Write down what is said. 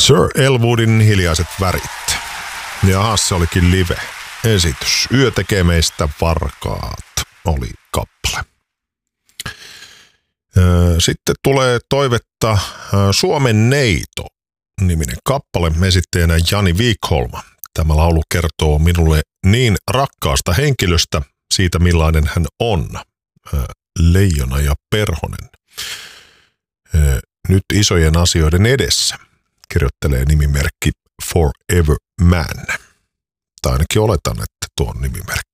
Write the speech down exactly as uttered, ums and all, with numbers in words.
Sir Elwoodin Hiljaiset värit. Ja se olikin live-esitys. Yö tekee meistä varkaat oli kappale. Sitten tulee toivetta Suomen neito -niminen kappale, esittäjänä Jani Wikholm. Tämä laulu kertoo minulle niin rakkaasta henkilöstä, siitä millainen hän on. Leijona ja perhonen. Nyt isojen asioiden edessä, kirjoittelee nimimerkki Forever Man. Tai ainakin oletan, että tuo on nimimerkki.